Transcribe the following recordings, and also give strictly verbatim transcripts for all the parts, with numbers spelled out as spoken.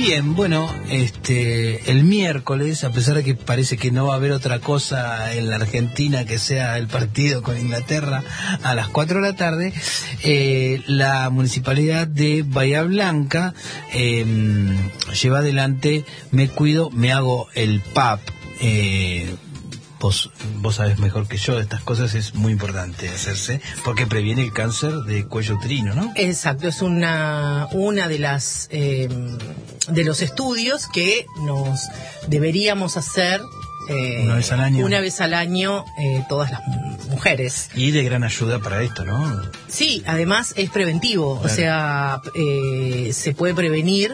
Bien, bueno, este, el miércoles, a pesar de que parece que no va a haber otra cosa en la Argentina que sea el partido con Inglaterra a las cuatro de la tarde, eh, la Municipalidad de Bahía Blanca eh, lleva adelante Me Cuido, Me Hago el P A P. Eh, Vos, vos sabés mejor que yo, estas cosas es muy importante hacerse, porque previene el cáncer de cuello uterino, ¿no? Exacto, es una una de las eh, de los estudios que nos deberíamos hacer eh, una vez al año, una vez al año eh, todas las mujeres. Y de gran ayuda para esto, ¿no? Sí, además es preventivo, claro. O sea, eh, se puede prevenir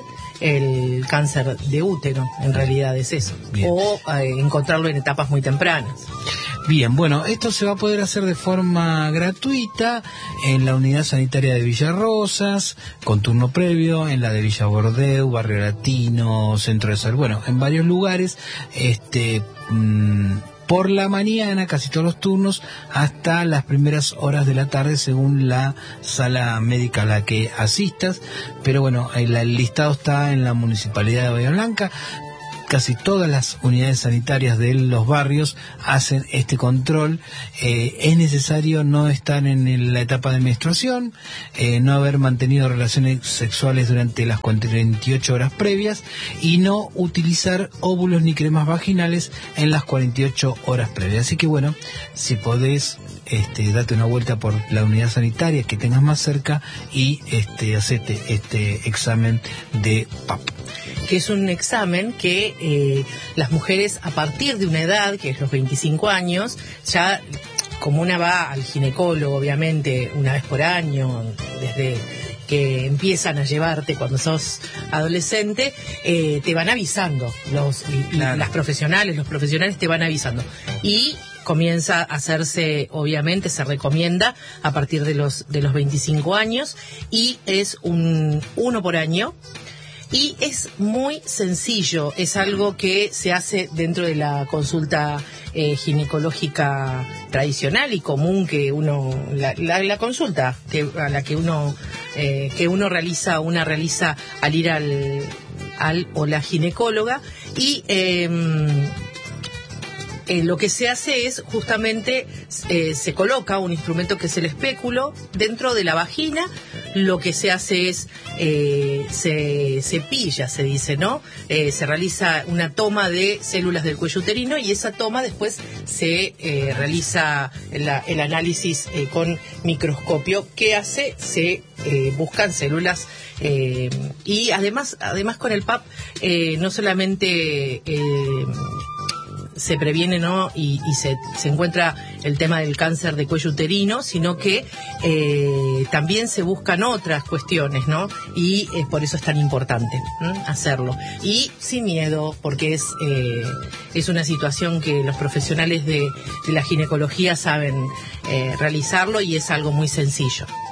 el cáncer de útero, en realidad es eso. Bien. O eh, encontrarlo en etapas muy tempranas. Bien, bueno, esto se va a poder hacer de forma gratuita en la unidad sanitaria de Villa Rosas, con turno previo, en la de Villa Bordeu, Barrio Latino, Centro de Salud, bueno, en varios lugares, este... Mmm, por la mañana, casi todos los turnos, hasta las primeras horas de la tarde, según la sala médica a la que asistas. Pero bueno, el, el listado está en la Municipalidad de Bahía Blanca. Casi todas las unidades sanitarias de los barrios hacen este control. Eh, es necesario no estar en la etapa de menstruación, eh, no haber mantenido relaciones sexuales durante las cuarenta y ocho horas previas y no utilizar óvulos ni cremas vaginales en las cuarenta y ocho horas previas. Así que bueno, si podés, este, date una vuelta por la unidad sanitaria que tengas más cerca y este, hacete este examen de P A P. Que es un examen que eh, las mujeres a partir de una edad, que es los veinticinco años, ya como una va al ginecólogo, obviamente, una vez por año, desde que empiezan a llevarte cuando sos adolescente, eh, te van avisando, los y, claro. y las profesionales, los profesionales te van avisando. Y comienza a hacerse, obviamente, se recomienda a partir de los, de los veinticinco años y es un uno por año. Y es muy sencillo, es algo que se hace dentro de la consulta eh, ginecológica tradicional y común que uno, la, la, la consulta que, a la que uno eh, que uno realiza, una realiza al ir al, al o la ginecóloga y eh, Eh, lo que se hace es justamente eh, se coloca un instrumento que es el espéculo dentro de la vagina. Lo que se hace es eh, se cepilla, se dice, ¿no? Eh, se realiza una toma de células del cuello uterino y esa toma después se eh, realiza la, el análisis eh, con microscopio. ¿Qué hace? Se eh, buscan células eh, y además además con el P A P eh, no solamente eh, se previene, ¿no? y, y se, se encuentra el tema del cáncer de cuello uterino, sino que eh, también se buscan otras cuestiones, ¿no? Y eh, por eso es tan importante ¿eh? hacerlo. Y sin miedo, porque es eh, es una situación que los profesionales de, de la ginecología saben eh, realizarlo y es algo muy sencillo.